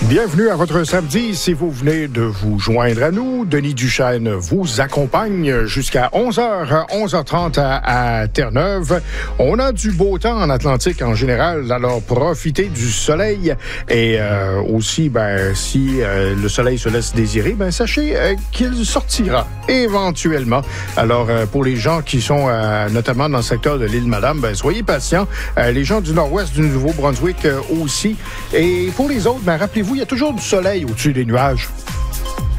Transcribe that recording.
Bienvenue à votre samedi. Si vous venez de vous joindre à nous, Denis Duchesne vous accompagne jusqu'à 11h, 11h30 à Terre-Neuve. On a du beau temps en Atlantique en général, alors profitez du soleil. Et aussi, si le soleil se laisse désirer, sachez qu'il sortira éventuellement. Alors, pour les gens qui sont notamment dans le secteur de l'île Madame, soyez patients. Les gens du nord-ouest du Nouveau-Brunswick aussi. Et pour les autres, rappelez-vous, il y a toujours du soleil au-dessus des nuages.